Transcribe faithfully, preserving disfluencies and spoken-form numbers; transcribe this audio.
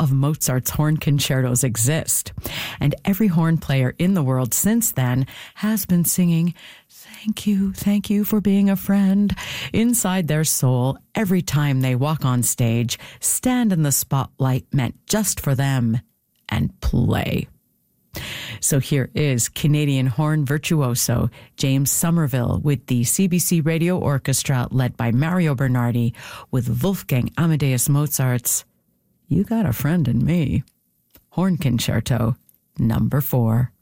of Mozart's horn concertos exist, and every horn player in the world since then has been singing, "Thank you, thank you for being a friend," inside their soul every time they walk on stage, stand in the spotlight meant just for them, and play. So here is Canadian horn virtuoso James Somerville with the C B C Radio Orchestra led by Mario Bernardi with Wolfgang Amadeus Mozart's "You Got a Friend in Me," Horn Concerto number four.